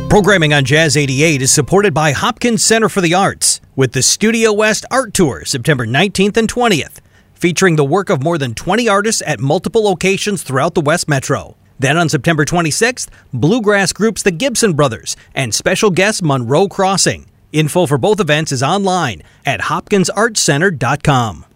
Programming on Jazz 88 is supported by Hopkins Center for the Arts with the Studio West Art Tour September 19th and 20th, featuring the work of more than 20 artists at multiple locations throughout the West Metro. Then on September 26th, bluegrass groups the Gibson Brothers and special guest Monroe Crossing. Info for both events is online at hopkinsartcenter.com.